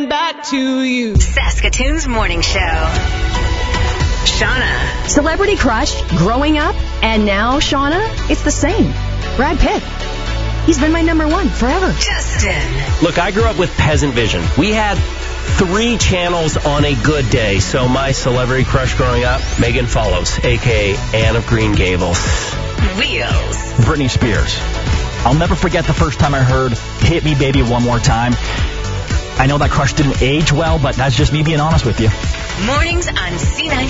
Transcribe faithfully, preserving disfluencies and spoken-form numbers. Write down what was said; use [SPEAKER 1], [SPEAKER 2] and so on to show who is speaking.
[SPEAKER 1] coming back to you.
[SPEAKER 2] Saskatoon's Morning Show. Shauna.
[SPEAKER 3] Celebrity crush, growing up, and now, Shauna, it's the same. Brad Pitt. He's been my number one forever.
[SPEAKER 2] Justin.
[SPEAKER 4] Look, I grew up with Peasant Vision. We had three channels on a good day, so my celebrity crush growing up, Megan Follows, a k a. Anne of Green Gables.
[SPEAKER 2] Wheels.
[SPEAKER 5] Britney Spears. I'll never forget the first time I heard Hit Me Baby One More Time. I know that crush didn't age well, but that's just me being honest with you.
[SPEAKER 2] Mornings on C ninety-five.